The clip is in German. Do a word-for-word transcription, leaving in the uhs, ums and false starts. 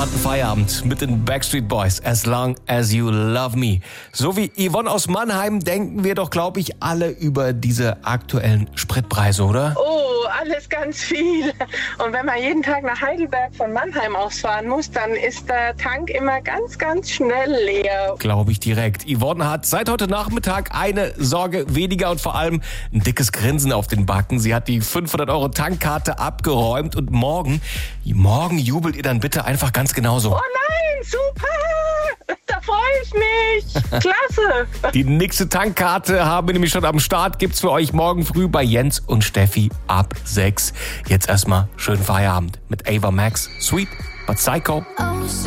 entspannten Feierabend mit den Backstreet Boys. As long as you love me. So wie Yvonne aus Mannheim denken wir doch, glaube ich, alle über diese aktuellen Spritpreise, oder? Oh, alles ganz viel. Und wenn man jeden Tag nach Heidelberg von Mannheim ausfahren muss, dann ist der Tank immer ganz, ganz schnell leer. Glaube ich direkt. Yvonne hat seit heute Nachmittag eine Sorge weniger und vor allem ein dickes Grinsen auf den Backen. Sie hat die fünfhundert Euro Tankkarte abgeräumt und morgen, morgen jubelt ihr dann bitte einfach ganz genauso. Oh nein, super! Da freue ich mich. Klasse. Die nächste Tankkarte haben wir nämlich schon am Start. Gibt's für euch morgen früh bei Jens und Steffi ab sechs. Jetzt erstmal schönen Feierabend mit Ava Max. Sweet but Psycho.